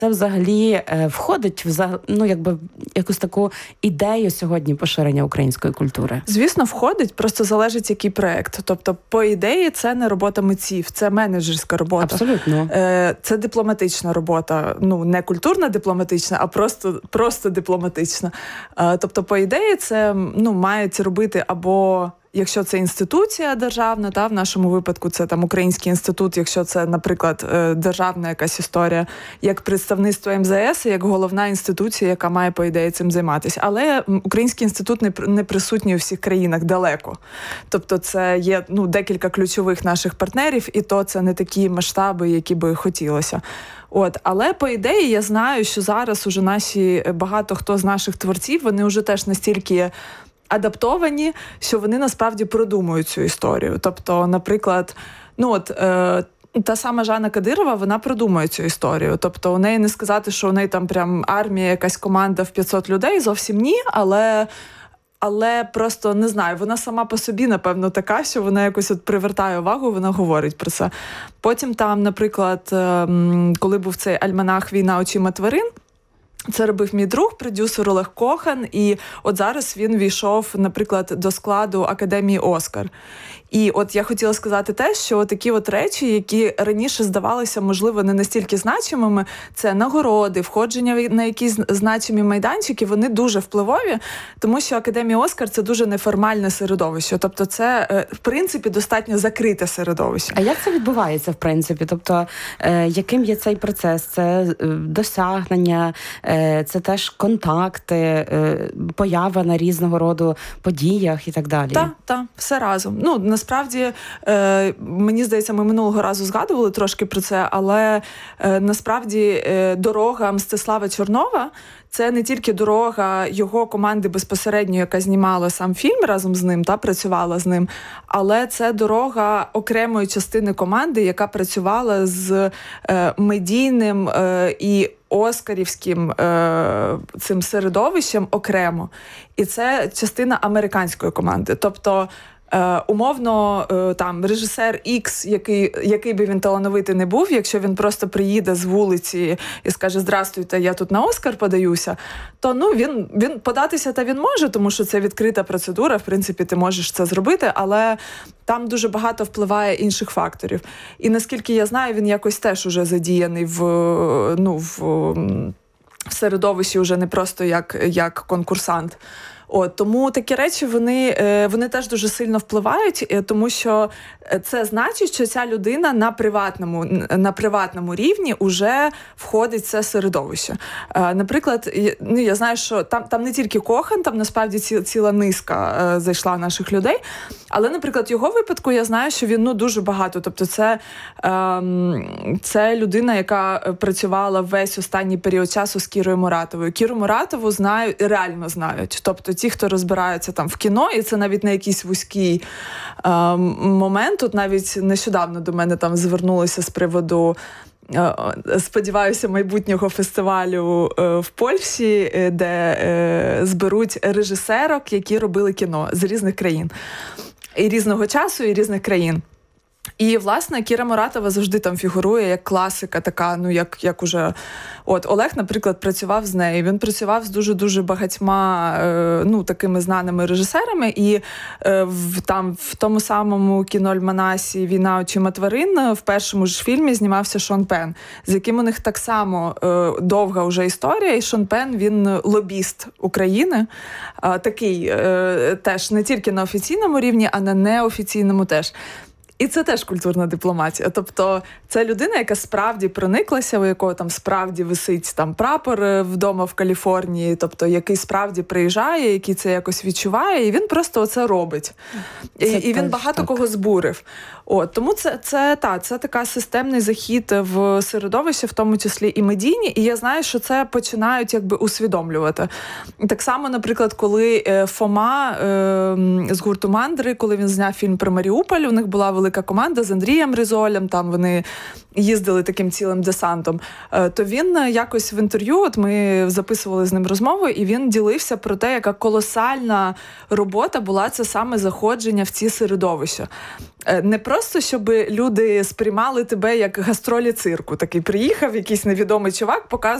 це взагалі входить в якусь таку ідею сьогодні поширення української культури? Звісно, входить, просто залежить, який проект. Тобто, по ідеї, це не робота митців, це менеджерська робота. Абсолютно. Це дипломатична робота. Не культурна дипломатична, а просто дипломатична. Тобто, по ідеї, це мають робити або... Якщо це інституція державна, в нашому випадку це там Український інститут, якщо це, наприклад, державна якась історія, як представництво МЗС, як головна інституція, яка має, по ідеї, цим займатися. Але Український інститут не присутній у всіх країнах далеко. Тобто це є декілька ключових наших партнерів, і то це не такі масштаби, які би хотілося. Але по ідеї я знаю, що зараз уже багато хто з наших творців, вони вже теж настільки адаптовані, що вони насправді продумують цю історію. Тобто, наприклад, та сама Жанна Кадирова, вона продумує цю історію. Тобто, у неї не сказати, що у неї там прям армія, якась команда в 500 людей, зовсім ні, але просто, не знаю, вона сама по собі, напевно, така, що вона якось привертає увагу, вона говорить про це. Потім там, наприклад, коли був цей альманах «Війна очима тварин», це робив мій друг, продюсер Олег Кохан, і от зараз він війшов, наприклад, до складу Академії «Оскар». І от я хотіла сказати те, що такі от речі, які раніше здавалися, можливо, не настільки значимими, це нагороди, входження на якісь значимі майданчики, вони дуже впливові, тому що Академія «Оскар» – це дуже неформальне середовище. Тобто це, в принципі, достатньо закрите середовище. А як це відбувається, в принципі? Тобто, яким є цей процес? Це досягнення, це теж контакти, поява на різного роду подіях і так далі? Так, все разом. Насправді, мені здається, ми минулого разу згадували трошки про це, але насправді дорога Мстислава Чорнова – це не тільки дорога його команди безпосередньо, яка знімала сам фільм разом з ним, працювала з ним, але це дорога окремої частини команди, яка працювала з медійним і оскарівським цим середовищем окремо. І це частина американської команди. Тобто, умовно, там, режисер X, який би він талановитий не був, якщо він просто приїде з вулиці і скаже «Здрастуйте, я тут на Оскар подаюся», то він податися він може, тому що це відкрита процедура, в принципі, ти можеш це зробити, але там дуже багато впливає інших факторів. І наскільки я знаю, він якось теж уже задіяний в середовищі вже не просто як конкурсант. Тому такі речі, вони теж дуже сильно впливають, тому що це значить, що ця людина на приватному рівні вже входить в це середовище. Наприклад, я знаю, що там не тільки Кохан, там насправді ціла низка зайшла наших людей, але, наприклад, його випадку я знаю, що він дуже багато. Тобто це людина, яка працювала весь останній період часу з Кірою Муратовою. Кіру Муратову реально знають. Тобто ті, хто розбираються там в кіно, і це навіть не якийсь вузький момент. Тут навіть нещодавно до мене там звернулися з приводу, сподіваюся, майбутнього фестивалю в Польщі, де зберуть режисерок, які робили кіно з різних країн. І різного часу, і різних країн. І, власне, Кіра Муратова завжди там фігурує як класика така, як уже... Олег, наприклад, працював з нею. Він працював з дуже-дуже багатьма, такими знаними режисерами. І в тому самому кіноальманасі «Війна очима тварин» в першому ж фільмі знімався Шон Пен, з яким у них так само довга вже історія. І Шон Пен, він лобіст України. Такий теж не тільки на офіційному рівні, а на неофіційному теж. І це теж культурна дипломатія. Тобто це людина, яка справді прониклася, у якого там справді висить там прапор вдома в Каліфорнії, тобто який справді приїжджає, який це якось відчуває, і він просто оце робить. І він багато кого збурив. Тому це така системний захід в середовище, в тому числі і медійні, і я знаю, що це починають усвідомлювати. Так само, наприклад, коли Фома з гурту «Мандри», коли він зняв фільм про Маріуполь, у них була велика велика команда з Андрієм Ризолем, там вони їздили таким цілим десантом, то він якось в інтерв'ю, от ми записували з ним розмову, і він ділився про те, яка колосальна робота була це саме заходження в ці середовища. Не просто, щоб люди сприймали тебе як гастролі цирку. Такий приїхав якийсь невідомий чувак, показує